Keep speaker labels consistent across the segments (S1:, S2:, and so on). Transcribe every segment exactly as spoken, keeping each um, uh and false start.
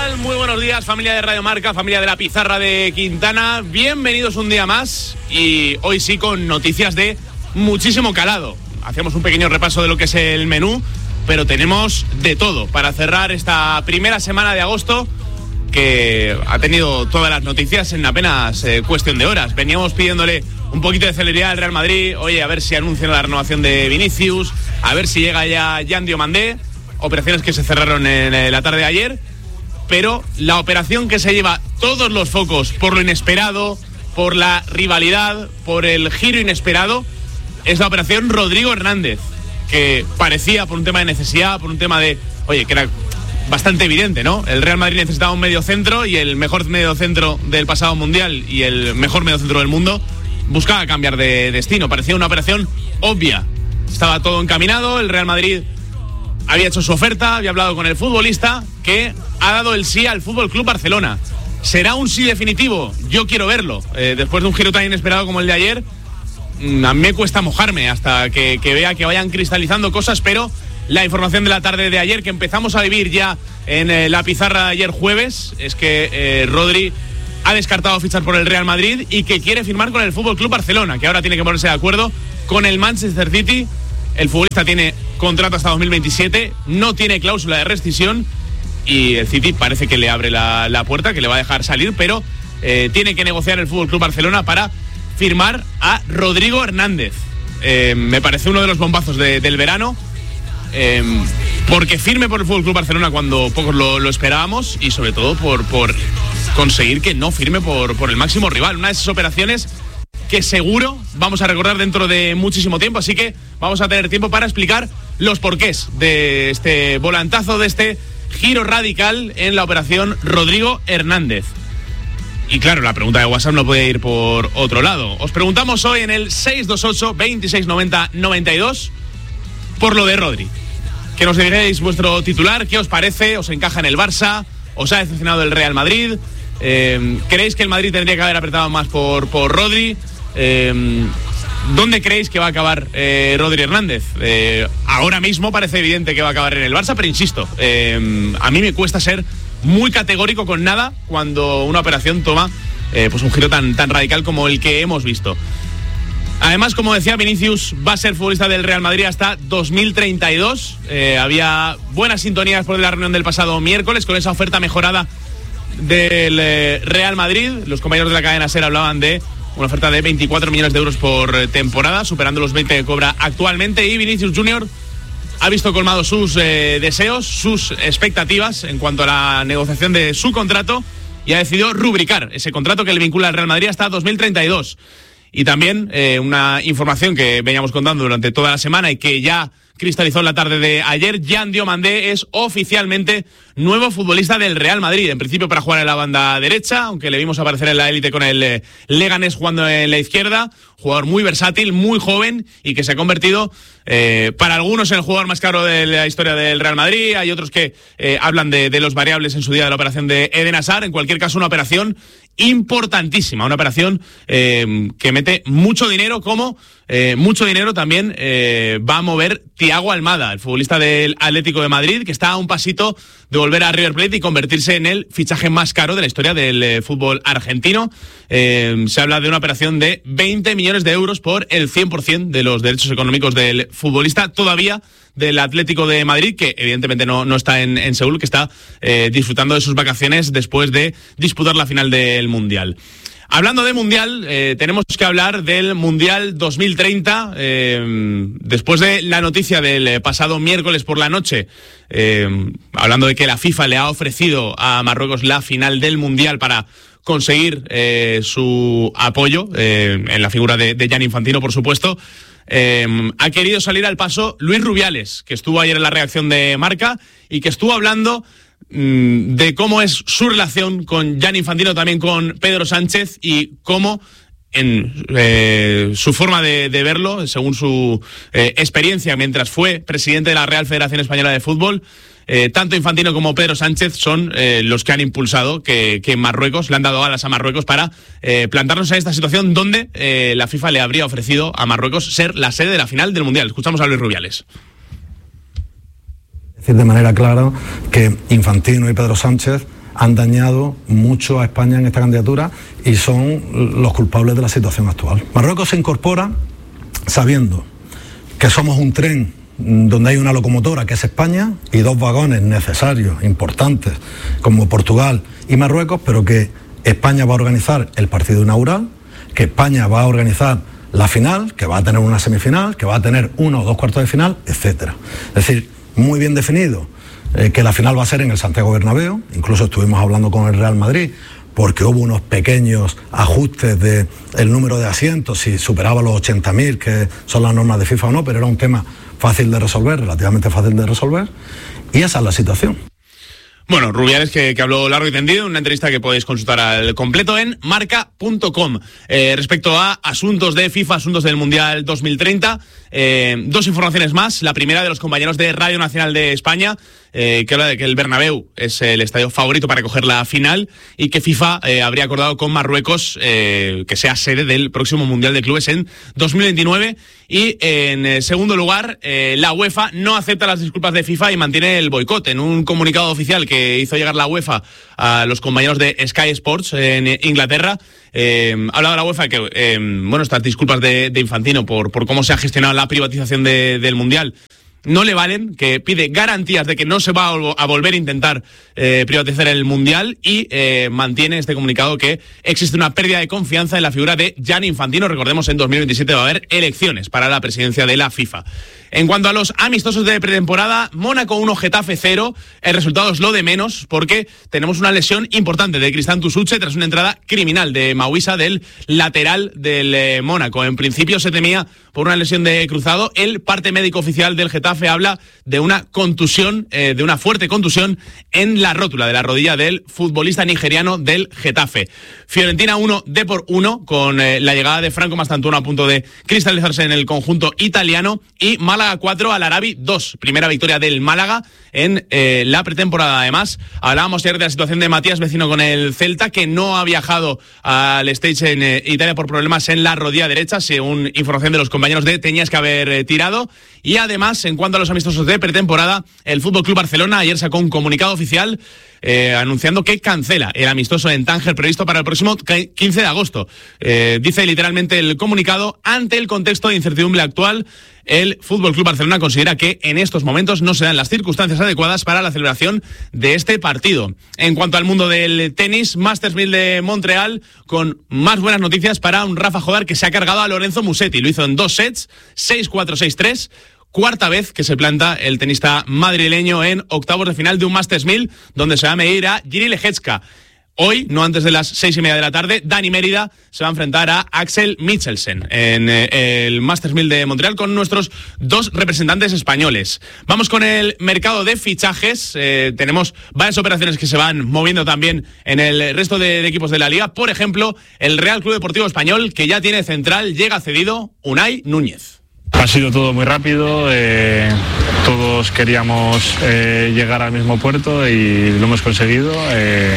S1: tal? Muy buenos días, familia de Radio Marca, familia de la Pizarra de Quintana. Bienvenidos un día más y hoy sí con noticias de muchísimo calado. Hacemos un pequeño repaso de lo que es el menú, pero tenemos de todo para cerrar esta primera semana de agosto que ha tenido todas las noticias en apenas eh, cuestión de horas. Veníamos pidiéndole un poquito de celeridad al Real Madrid. Oye, a ver si anuncian la renovación de Vinicius, a ver si llega ya Jan Diomandé. Operaciones que se cerraron en la tarde de ayer, pero la operación que se lleva todos los focos por lo inesperado, por la rivalidad, por el giro inesperado, es la operación Rodrigo Hernández, que parecía por un tema de necesidad, por un tema de, oye, que era bastante evidente, ¿no? El Real Madrid necesitaba un mediocentro y el mejor mediocentro del pasado mundial y el mejor mediocentro del mundo buscaba cambiar de destino. Parecía una operación obvia. Estaba todo encaminado, el Real Madrid había hecho su oferta, había hablado con el futbolista, que ha dado el sí al F C Barcelona. ¿Será un sí definitivo? Yo quiero verlo. Eh, después de un giro tan inesperado como el de ayer, a mí me cuesta mojarme hasta que, que vea que vayan cristalizando cosas, pero la información de la tarde de ayer, que empezamos a vivir ya en eh, la pizarra de ayer jueves, es que eh, Rodri ha descartado fichar por el Real Madrid y que quiere firmar con el F C Barcelona, que ahora tiene que ponerse de acuerdo con el Manchester City. El futbolista tiene contrato hasta dos mil veintisiete, no tiene cláusula de rescisión y el City parece que le abre la, la puerta, que le va a dejar salir, pero eh, tiene que negociar el F C Barcelona para firmar a Rodrigo Hernández. Eh, me parece uno de los bombazos de, del verano, eh, porque firme por el F C Barcelona cuando pocos lo, lo esperábamos y sobre todo por, por conseguir que no firme por, por el máximo rival. Una de esas operaciones que seguro vamos a recordar dentro de muchísimo tiempo, así que vamos a tener tiempo para explicar los porqués de este volantazo, de este giro radical en la operación Rodrigo Hernández. Y claro, la pregunta de WhatsApp no puede ir por otro lado. Os preguntamos hoy en el seis dos ocho, veintiséis noventa, noventa y dos por lo de Rodri. Que nos digáis vuestro titular, ¿qué os parece? ¿Os encaja en el Barça? ¿Os ha decepcionado el Real Madrid? Eh, ¿Creéis que el Madrid tendría que haber apretado más por, por Rodri? Eh, ¿Dónde creéis que va a acabar eh, Rodri Hernández? Eh, ahora mismo parece evidente que va a acabar en el Barça, pero insisto, eh, a mí me cuesta ser muy categórico con nada cuando una operación toma eh, pues un giro tan, tan radical como el que hemos visto. Además, como decía, Vinicius va a ser futbolista del Real Madrid hasta dos mil treinta y dos. Eh, había buenas sintonías por la reunión del pasado miércoles con esa oferta mejorada del eh, Real Madrid. Los compañeros de la cadena SER hablaban de una oferta de veinticuatro millones de euros por temporada, superando los veinte que cobra actualmente, y Vinicius Junior ha visto colmados sus eh, deseos, sus expectativas en cuanto a la negociación de su contrato y ha decidido rubricar ese contrato que le vincula al Real Madrid hasta dos mil treinta y dos. Y también eh, una información que veníamos contando durante toda la semana y que ya cristalizó en la tarde de ayer: Jan Diomandé es oficialmente nuevo futbolista del Real Madrid, en principio para jugar en la banda derecha, aunque le vimos aparecer en la élite con el eh, Leganés jugando en la izquierda. Jugador muy versátil, muy joven y que se ha convertido eh, para algunos en el jugador más caro de la historia del Real Madrid. Hay otros que eh, hablan de, de los variables en su día de la operación de Eden Hazard. En cualquier caso, una operación importantísima, una operación eh, que mete mucho dinero, como eh, mucho dinero también eh, va a mover Thiago Almada, el futbolista del Atlético de Madrid, que está a un pasito de volver a River Plate y convertirse en el fichaje más caro de la historia del eh, fútbol argentino. Eh, se habla de una operación de veinte millones de euros por el cien por ciento de los derechos económicos del futbolista todavía del Atlético de Madrid, que evidentemente no, no está en, en Seúl, que está eh, disfrutando de sus vacaciones después de disputar la final del Mundial. Hablando de Mundial, eh, tenemos que hablar del Mundial dos mil treinta. Eh, después de la noticia del pasado miércoles por la noche, eh, hablando de que la FIFA le ha ofrecido a Marruecos la final del Mundial para conseguir eh, su apoyo, eh, en la figura de, de Gianni Infantino, por supuesto, eh, ha querido salir al paso Luis Rubiales, que estuvo ayer en la redacción de Marca y que estuvo hablando mmm, de cómo es su relación con Gianni Infantino, también con Pedro Sánchez, y cómo en eh, su forma de, de verlo, según su eh, experiencia mientras fue presidente de la Real Federación Española de Fútbol, Eh, tanto Infantino como Pedro Sánchez son eh, los que han impulsado que, que Marruecos, le han dado alas a Marruecos para eh, plantarnos en esta situación donde eh, la FIFA le habría ofrecido a Marruecos ser la sede de la final del Mundial. Escuchamos a Luis Rubiales.
S2: Decir de manera clara que Infantino y Pedro Sánchez han dañado mucho a España en esta candidatura y son los culpables de la situación actual. Marruecos se incorpora sabiendo que somos un tren donde hay una locomotora que es España y dos vagones necesarios, importantes, como Portugal y Marruecos, pero que España va a organizar el partido inaugural, que España va a organizar la final, que va a tener una semifinal, que va a tener uno o dos cuartos de final, etcétera. Es decir, muy bien definido eh, que la final va a ser en el Santiago Bernabéu. Incluso estuvimos hablando con el Real Madrid porque hubo unos pequeños ajustes del número de asientos, si superaba los ochenta mil, que son las normas de FIFA o no, pero era un tema fácil de resolver, relativamente fácil de resolver, y esa es la situación.
S1: Bueno, Rubiales que, que habló largo y tendido, una entrevista que podéis consultar al completo en marca punto com. Eh, respecto a asuntos de FIFA, asuntos del Mundial dos mil treinta, eh, dos informaciones más. La primera de los compañeros de Radio Nacional de España, eh, que habla de que el Bernabéu es el estadio favorito para coger la final y que FIFA eh, habría acordado con Marruecos eh, que sea sede del próximo Mundial de Clubes en dos mil veintinueve. Y en eh, segundo lugar, eh, la UEFA no acepta las disculpas de FIFA y mantiene el boicot. En un comunicado oficial que hizo llegar la UEFA a los compañeros de Sky Sports en Inglaterra, eh, ha hablado la UEFA que, eh, bueno, estas disculpas de, de Infantino por, por cómo se ha gestionado la privatización de, del Mundial no le valen, que pide garantías de que no se va a volver a intentar eh, privatizar el Mundial y eh, mantiene este comunicado que existe una pérdida de confianza en la figura de Gianni Infantino. Recordemos, en dos mil veintisiete va a haber elecciones para la presidencia de la FIFA. En cuanto a los amistosos de pretemporada, Mónaco uno, Getafe cero, el resultado es lo de menos porque tenemos una lesión importante de Cristian Tusuche tras una entrada criminal de Mauisa, del lateral del eh, Mónaco. En principio se temía por una lesión de cruzado. El parte médico oficial del Getafe habla de una contusión, eh, de una fuerte contusión en la rótula de la rodilla del futbolista nigeriano del Getafe. Fiorentina uno, Depor uno, con eh, la llegada de Franco Mastantuono a punto de cristalizarse en el conjunto italiano, y Málaga cuatro, Al Arabi dos, primera victoria del Málaga en eh, la pretemporada. Además, hablábamos ayer de la situación de Matías Vecino con el Celta, que no ha viajado al stage en eh, Italia por problemas en la rodilla derecha, según información de los compañeros de Tenías que haber eh, tirado. Y además, en cuanto a los amistosos de pretemporada, el Fútbol Club Barcelona ayer sacó un comunicado oficial eh, anunciando que cancela el amistoso en Tánger previsto para el próximo quince de agosto. Eh, dice literalmente el comunicado: ante el contexto de incertidumbre actual, el Fútbol Club Barcelona considera que en estos momentos no se dan las circunstancias adecuadas para la celebración de este partido. En cuanto al mundo del tenis, Masters mil de Montreal, con más buenas noticias para un Rafa Jodar que se ha cargado a Lorenzo Musetti. Lo hizo en dos sets, seis cuatro, seis tres. Cuarta vez que se planta el tenista madrileño en octavos de final de un Masters mil, donde se va a medir a Jiri Lehecka. Hoy, no antes de las seis y media de la tarde, Dani Mérida se va a enfrentar a Axel Michelsen en eh, el Masters mil de Montreal con nuestros dos representantes españoles. Vamos con el mercado de fichajes. Eh, tenemos varias operaciones que se van moviendo también en el resto de, de equipos de la liga. Por ejemplo, el Real Club Deportivo Español, que ya tiene central, llega cedido Unai Núñez.
S3: Ha sido todo muy rápido, eh, todos queríamos eh, llegar al mismo puerto y lo hemos conseguido. Eh,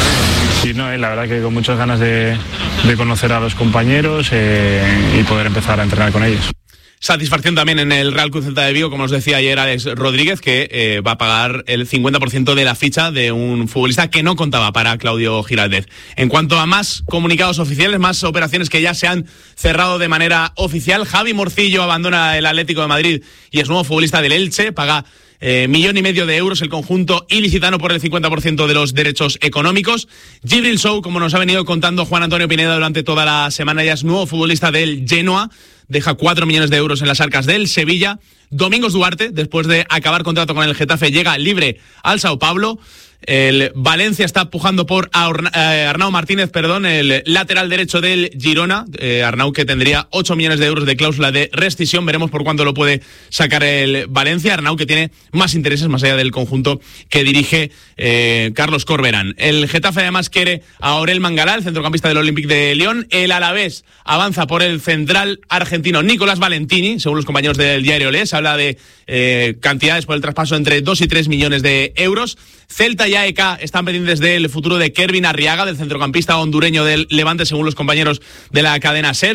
S3: y no, eh, la verdad que con muchas ganas de, de conocer a los compañeros eh, y poder empezar a entrenar con ellos.
S1: Satisfacción también en el Real Cruz Celta de Vigo, como os decía ayer Alex Rodríguez, que eh, va a pagar el cincuenta por ciento de la ficha de un futbolista que no contaba para Claudio Giraldez. En cuanto a más comunicados oficiales, más operaciones que ya se han cerrado de manera oficial, Javi Morcillo abandona el Atlético de Madrid y es nuevo futbolista del Elche, paga Eh, millón y medio de euros el conjunto ilicitano por el cincuenta por ciento de los derechos económicos. Djibril Sow, como nos ha venido contando Juan Antonio Pineda durante toda la semana, ya es nuevo futbolista del Genoa, deja cuatro millones de euros en las arcas del Sevilla. Domingos Duarte, después de acabar contrato con el Getafe, llega libre al Sao Paulo. El Valencia está pujando por Arnau Martínez, perdón, el lateral derecho del Girona. Eh, Arnau, que tendría ocho millones de euros de cláusula de rescisión. Veremos por cuánto lo puede sacar el Valencia. Arnau, que tiene más intereses más allá del conjunto que dirige eh, Carlos Corberán. El Getafe además quiere a Aurel Mangala, el centrocampista del Olympique de Lyon. El Alavés avanza por el central argentino Nicolás Valentini, según los compañeros del diario Les. Habla de eh, cantidades por el traspaso entre dos y tres millones de euros. Celta y A E K están pendientes del futuro de Kervin Arriaga, del centrocampista hondureño del Levante, según los compañeros de la cadena SER.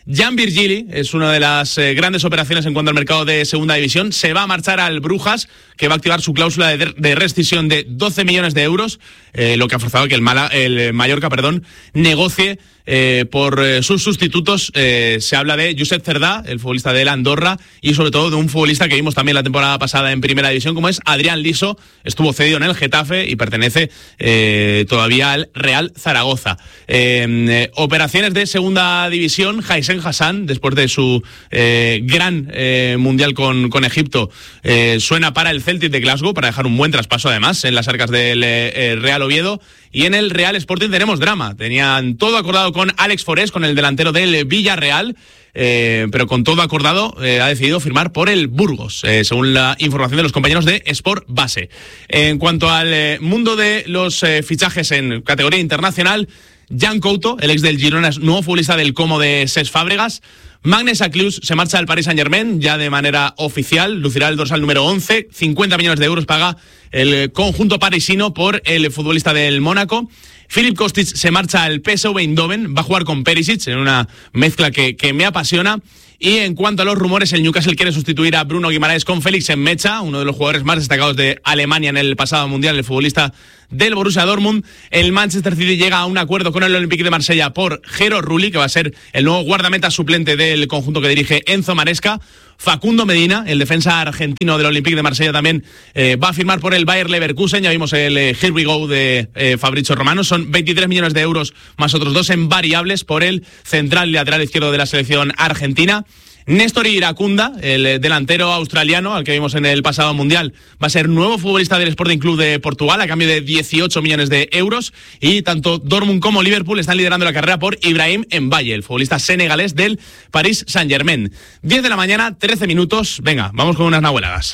S1: Jan Virgili es una de las eh, grandes operaciones en cuanto al mercado de segunda división. Se va a marchar al Brujas, que va a activar su cláusula de, de rescisión de doce millones de euros, eh, lo que ha forzado que el, Mala, el Mallorca perdón, negocie eh, por eh, sus sustitutos. Eh, se habla de Josep Cerdá, el futbolista del Andorra, y sobre todo de un futbolista que vimos también la temporada pasada en Primera División, como es Adrián Liso. Estuvo cedido en el Getafe y pertenece eh, todavía al Real Zaragoza. Eh, eh, operaciones de Segunda División, Jaisen Hassan, después de su eh, gran eh, mundial con, con Egipto, eh, suena para el Celtic de Glasgow, para dejar un buen traspaso además en las arcas del eh, Real Oviedo. Y en el Real Sporting tenemos drama. Tenían todo acordado con Alex Forés, con el delantero del Villarreal, eh, pero con todo acordado eh, ha decidido firmar por el Burgos, eh, según la información de los compañeros de Sport Base. En cuanto al eh, mundo de los eh, fichajes en categoría internacional, Jan Couto, el ex del Girona, es nuevo futbolista del Como de Cesc Fábregas. Magnus Aklus se marcha al Paris Saint-Germain ya de manera oficial, lucirá el dorsal número once, cincuenta millones de euros paga el conjunto parisino por el futbolista del Mónaco. Filip Kostic se marcha al P S V Eindhoven, va a jugar con Perisic en una mezcla que, que me apasiona. Y en cuanto a los rumores, el Newcastle quiere sustituir a Bruno Guimaraes con Félix Enmecha, uno de los jugadores más destacados de Alemania en el pasado mundial, el futbolista del Borussia Dortmund. El Manchester City llega a un acuerdo con el Olympique de Marsella por Jero Rulli, que va a ser el nuevo guardameta suplente del conjunto que dirige Enzo Maresca. Facundo Medina, el defensa argentino del Olympique de Marsella, también eh, va a firmar por el Bayer Leverkusen. Ya vimos el eh, Here We Go de eh, Fabrizio Romano. Son veintitrés millones de euros más otros dos en variables por el central y lateral izquierdo de la selección argentina. Néstor Iracunda, el delantero australiano al que vimos en el pasado mundial, va a ser nuevo futbolista del Sporting Club de Portugal a cambio de dieciocho millones de euros. Y tanto Dortmund como Liverpool están liderando la carrera por Ibrahim Mbaye, el futbolista senegalés del Paris Saint-Germain. diez de la mañana, trece minutos. Venga, vamos con unas nahueladas.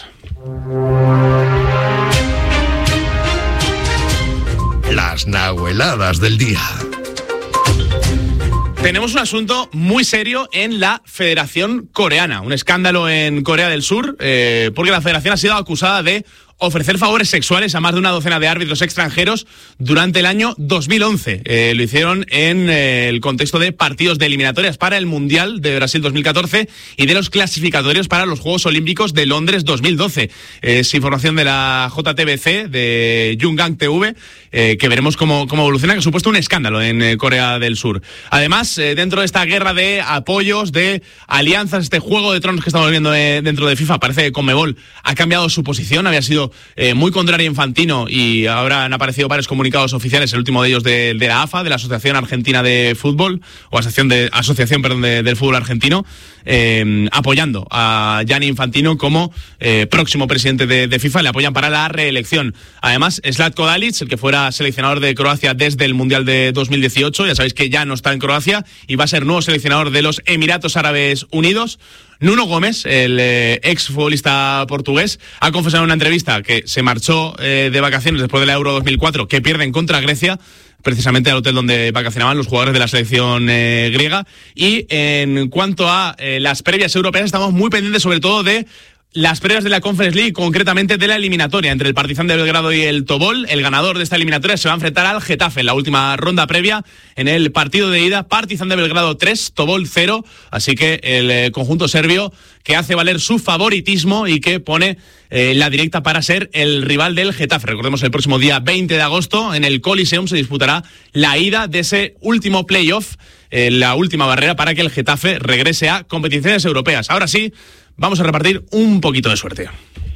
S4: Las nahueladas del día.
S1: Tenemos un asunto muy serio en la Federación Coreana, un escándalo en Corea del Sur, eh, porque la federación ha sido acusada de ofrecer favores sexuales a más de una docena de árbitros extranjeros durante el año dos mil once. Eh, lo hicieron en eh, el contexto de partidos de eliminatorias para el Mundial de Brasil dos mil catorce y de los clasificatorios para los Juegos Olímpicos de Londres dos mil doce. Es información de la J T B C, de Yungang T V, eh, que veremos cómo, cómo evoluciona, que ha supuesto un escándalo en eh, Corea del Sur. Además, eh, dentro de esta guerra de apoyos, de alianzas, este juego de tronos que estamos viendo eh, dentro de FIFA, parece que Conmebol ha cambiado su posición, había sido Eh, muy contrario a Infantino y ahora han aparecido varios comunicados oficiales, el último de ellos de, de la A F A, de la Asociación Argentina de Fútbol, o Asociación, de, asociación perdón, de, del Fútbol Argentino, eh, apoyando a Gianni Infantino como eh, próximo presidente de, de FIFA, le apoyan para la reelección. Además, Zlatko Dalic, el que fuera seleccionador de Croacia desde el Mundial de dos mil dieciocho, ya sabéis que ya no está en Croacia y va a ser nuevo seleccionador de los Emiratos Árabes Unidos. Nuno Gómez, el eh, ex futbolista portugués, ha confesado en una entrevista que se marchó eh, de vacaciones después de la Euro dos mil cuatro, que pierden contra Grecia, precisamente al hotel donde vacacionaban los jugadores de la selección eh, griega. Y en cuanto a eh, las previas europeas, estamos muy pendientes sobre todo de las previas de la Conference League, concretamente de la eliminatoria entre el Partizan de Belgrado y el Tobol. El ganador de esta eliminatoria se va a enfrentar al Getafe en la última ronda previa. En el partido de ida, Partizan de Belgrado tres, Tobol cero. Así que el eh, conjunto serbio, que hace valer su favoritismo y que pone eh, la directa para ser el rival del Getafe. Recordemos, el próximo día veinte de agosto en el Coliseum se disputará la ida de ese último playoff, eh, la última barrera para que el Getafe regrese a competiciones europeas. Ahora sí, vamos a repartir un poquito de suerte.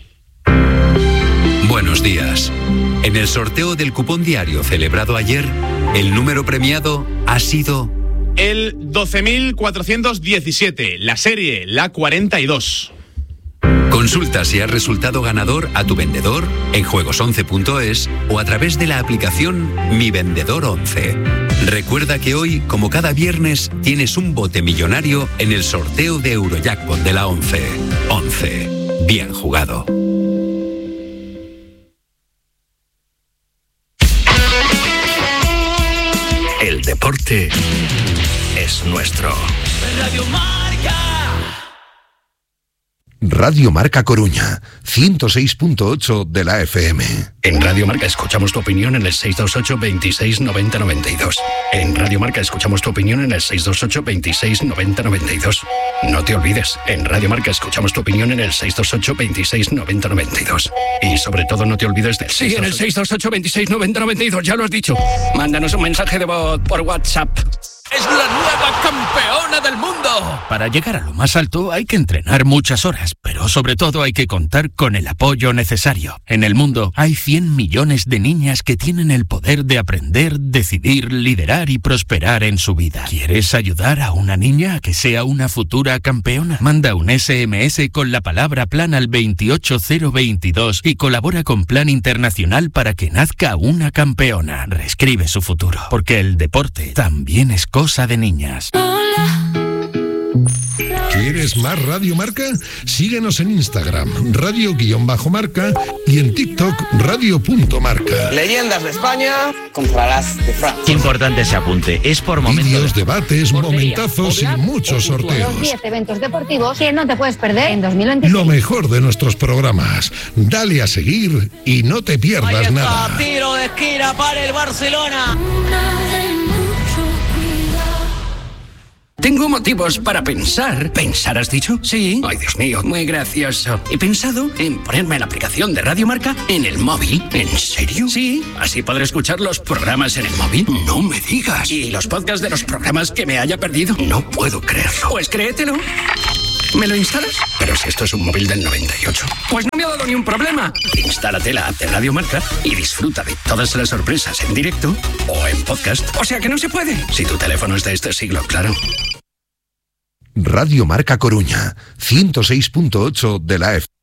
S5: Buenos días. En el sorteo del cupón diario celebrado ayer, el número premiado ha sido
S1: el doce mil cuatrocientos diecisiete, la serie, la cuarenta y dos.
S5: Consulta si has resultado ganador a tu vendedor en juegos once punto es o a través de la aplicación Mi Vendedor once. Recuerda que hoy, como cada viernes, tienes un bote millonario en el sorteo de Eurojackpot de la once. once. Bien jugado.
S4: El deporte es nuestro.
S6: Radio Marca.
S4: Radio Marca Coruña, ciento seis punto ocho de la F M.
S6: En Radio Marca escuchamos tu opinión en el seis dos ocho, veintiséis, noventa, noventa y dos. En Radio Marca escuchamos tu opinión en el seis dos ocho, veintiséis, noventa, noventa y dos. No te olvides, en Radio Marca escuchamos tu opinión en el seis dos ocho, veintiséis, noventa, noventa y dos. Y sobre todo no te olvides del
S7: Sí, en el seis dos ocho, veintiséis, noventa, noventa y dos, ya lo has dicho. Mándanos un mensaje de voz por WhatsApp.
S8: ¡Es la nueva campeona del mundo! Para llegar a lo más alto hay que entrenar muchas horas, pero sobre todo hay que contar con el apoyo necesario. En el mundo hay cien millones de niñas que tienen el poder de aprender, decidir, liderar y prosperar en su vida. ¿Quieres ayudar a una niña a que sea una futura campeona? Manda un ese eme ese con la palabra plan al veintiocho cero veintidós y colabora con Plan Internacional para que nazca una campeona. Reescribe su futuro, porque el deporte también es cosa de niñas.
S9: ¿Quieres más Radio Marca? Síguenos en Instagram, radio-marca y en TikTok, radio.marca.
S10: Leyendas de España contra las de Francia.
S11: Importante ese apunte, es por momentos.
S9: Vídeos, debates, momentazos y muchos sorteos.
S12: diez eventos deportivos que no te puedes perder en dos mil veintiséis.
S9: Lo mejor de nuestros programas. Dale a seguir y no te pierdas nada.
S13: Tiro de esquina para el Barcelona.
S7: Tengo motivos para pensar. ¿Pensar has dicho? Sí. Ay, Dios mío, muy gracioso. He pensado en ponerme la aplicación de Radio Marca en el móvil. ¿En serio? Sí. Así podré escuchar los programas en el móvil. No me digas. Y los podcasts de los programas que me haya perdido. No puedo creerlo. Pues créetelo. ¿Me lo instalas? Pero si esto es un móvil del noventa y ocho. Pues no me ha dado ni un problema. Instálate la app de Radio Marca y disfruta de todas las sorpresas en directo o en podcast. O sea que no se puede. Si tu teléfono es de este siglo, claro.
S4: Radio Marca Coruña, ciento seis punto ocho de la F M.